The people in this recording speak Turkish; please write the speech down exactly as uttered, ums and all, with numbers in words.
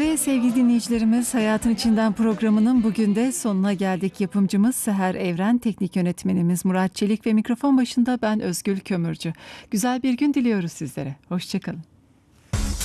Ve sevgili dinleyicilerimiz, Hayatın İçinden programının bugün de sonuna geldik. Yapımcımız Seher Evren, teknik yönetmenimiz Murat Çelik ve mikrofon başında ben Özgül Kömürcü. Güzel bir gün diliyoruz sizlere. Hoşça kalın.